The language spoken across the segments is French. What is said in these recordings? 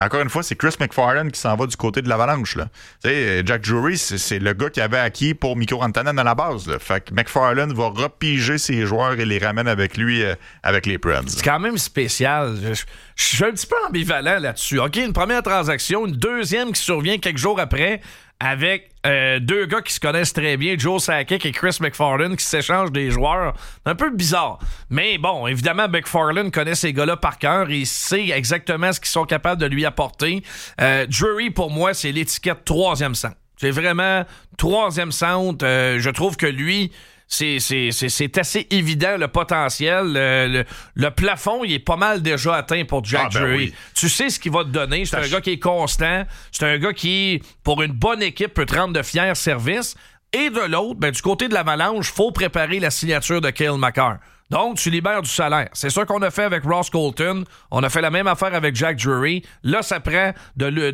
Encore une fois, c'est Chris McFarland qui s'en va du côté de l'Avalanche. Là. Jack Drury, c'est le gars qui avait acquis pour Mikko Rantanen à la base. Là. Fait que McFarland va repiger ses joueurs et les ramène avec lui avec les Preds. C'est quand même spécial. Je suis un petit peu ambivalent là-dessus. OK, une première transaction, une deuxième qui survient quelques jours après avec deux gars qui se connaissent très bien, Joe Sakic et Chris McFarland, qui s'échangent des joueurs. Un peu bizarre. Mais bon, évidemment, McFarland connaît ces gars-là par cœur. Il sait exactement ce qu'ils sont capables de lui apporter. Drury, pour moi, c'est l'étiquette troisième centre. C'est vraiment troisième centre. Je trouve que lui... C'est assez évident, le potentiel. Le plafond, il est pas mal déjà atteint pour Jack Drury. Oui. Tu sais ce qu'il va te donner. C'est un gars qui est constant. C'est un gars qui, pour une bonne équipe, peut te rendre de fiers services. Et de l'autre, du côté de l'Avalanche, il faut préparer la signature de Cale Makar. Donc, tu libères du salaire. C'est ça qu'on a fait avec Ross Colton. On a fait la même affaire avec Jack Drury. Là, ça prend des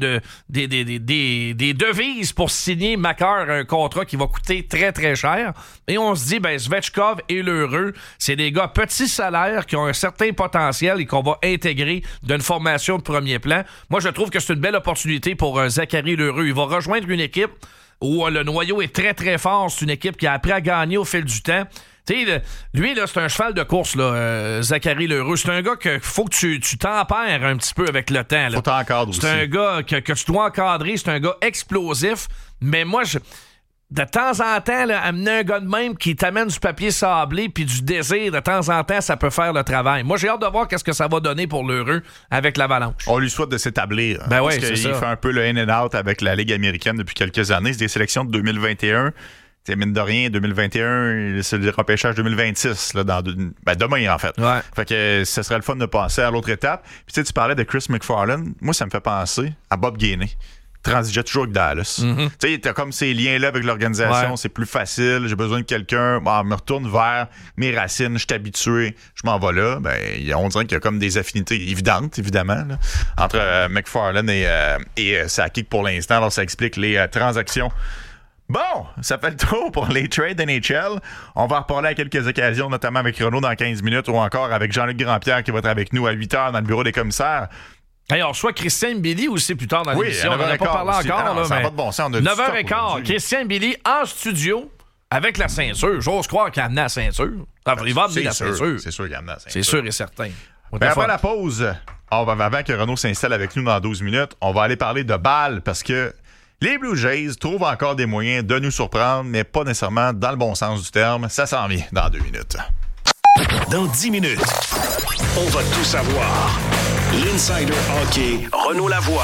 devises pour signer Makar un contrat qui va coûter très, très cher. Et on se dit, Svechkov et Lheureux, c'est des gars petits salaires qui ont un certain potentiel et qu'on va intégrer d'une formation de premier plan. Moi, je trouve que c'est une belle opportunité pour Zachary Lheureux. Il va rejoindre une équipe où le noyau est très, très fort. C'est une équipe qui a appris à gagner au fil du temps. T'sais, lui, là, c'est un cheval de course, là, Zachary Lheureux. C'est un gars que faut que tu tempères un petit peu avec le temps. Là. Faut t'encadrer aussi. C'est un gars que tu dois encadrer. C'est un gars explosif. Mais moi, de temps en temps, là, amener un gars de même qui t'amène du papier sablé puis du désir, de temps en temps, ça peut faire le travail. Moi, j'ai hâte de voir qu'est-ce que ça va donner pour Lheureux avec l'Avalanche. On lui souhaite de s'établir. Parce qu'il fait un peu le in and out avec la Ligue américaine depuis quelques années. C'est des sélections de 2021. T'sais, mine de rien, 2021, c'est le repêchage 2026, là, demain, en fait. Ouais. Fait que ce serait le fun de passer à l'autre étape. Puis tu parlais de Chris McFarland. Moi, ça me fait penser à Bob Gainey. Transigeait toujours avec Dallas. Mm-hmm. Tu sais, t'as comme ces liens-là avec l'organisation, c'est plus facile, j'ai besoin de quelqu'un, me retourne vers mes racines, je suis habitué, je m'en vais là. On dirait qu'il y a comme des affinités évidentes, évidemment, là, entre McFarland et Sakic pour l'instant. Alors, ça explique les transactions. Bon, ça fait le tour pour les trades NHL. On va en reparler à quelques occasions, notamment avec Renaud dans 15 minutes ou encore avec Jean-Luc Grandpierre qui va être avec nous à 8h dans le bureau des commissaires. Alors, soit Christian Billy aussi plus tard dans l'émission. On n'en a pas parlé aussi. encore. Ça n'a pas de bon sens. 9h15, Christian Billy en studio avec la ceinture. J'ose croire qu'il a amené la ceinture. Il va amener la ceinture. C'est sûr qu'il a amené la ceinture. C'est sûr et certain. Après la pause, avant que Renaud s'installe avec nous dans 12 minutes, on va aller parler de balles parce que les Blue Jays trouvent encore des moyens de nous surprendre, mais pas nécessairement dans le bon sens du terme. Ça s'en vient dans 2 minutes. Dans 10 minutes, on va tout savoir. L'Insider Hockey, Renaud Lavoie.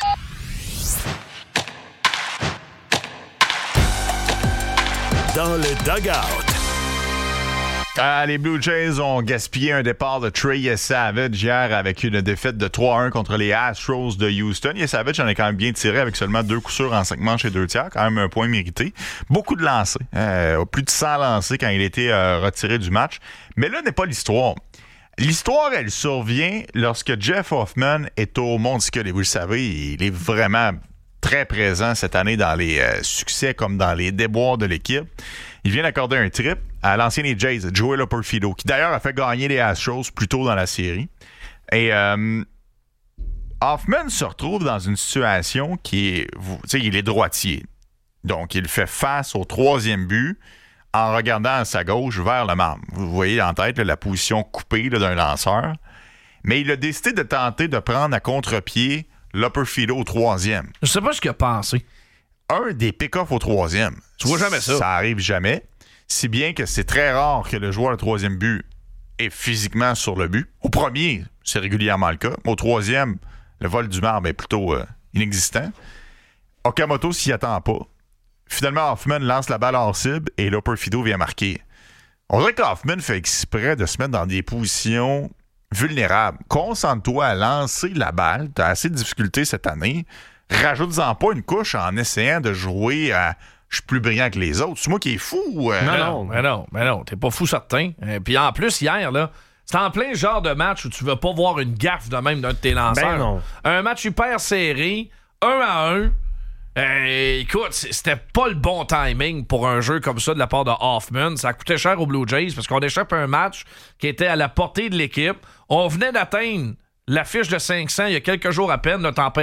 Dans le dugout. Les Blue Jays ont gaspillé un départ de Trey Savage hier avec une défaite de 3-1 contre les Astros de Houston. Savage en a quand même bien tiré avec seulement 2 coups sûrs en 5 manches et 2 tiers. Quand même un point mérité. Beaucoup de lancers. Plus de 100 lancers quand il a été retiré du match. Mais là n'est pas l'histoire. L'histoire, elle survient lorsque Jeff Hoffman est au Monticule. Et vous le savez, il est vraiment très présent cette année dans les succès comme dans les déboires de l'équipe. Il vient d'accorder un trip à l'ancien des Jays, Joey Loperfido, qui d'ailleurs a fait gagner les Astros plus tôt dans la série. Et Hoffman se retrouve dans une situation qui est... Tu sais, il est droitier. Donc, il fait face au 3e but en regardant à sa gauche vers le marbre. Vous voyez en tête la position coupée d'un lanceur. Mais il a décidé de tenter de prendre à contre-pied Loperfido au 3e. Je sais pas ce qu'il a pensé. Un des pick-offs au 3e. Tu vois jamais ça. Ça arrive jamais. Si bien que c'est très rare que le joueur du 3e but est physiquement sur le but. Au premier, c'est régulièrement le cas. Au 3e, le vol du marbre est plutôt inexistant. Okamoto s'y attend pas. Finalement, Hoffman lance la balle hors cible et Loperfido vient marquer. On dirait qu'Hoffman fait exprès de se mettre dans des positions vulnérables. Concentre-toi à lancer la balle. Tu as assez de difficultés cette année. Rajoute-en pas une couche en essayant de jouer à « je suis plus brillant que les autres ». C'est moi qui est fou. Non. T'es pas fou certain. Puis en plus, hier, là, c'est en plein genre de match où tu veux pas voir une gaffe de même d'un de tes lanceurs. Non. Un match hyper serré, 1-1. Écoute, c'était pas le bon timing pour un jeu comme ça de la part de Hoffman. Ça coûtait cher aux Blue Jays parce qu'on échappe un match qui était à la portée de l'équipe. On venait d'atteindre l'affiche de 500 il y a quelques jours à peine, le tempête.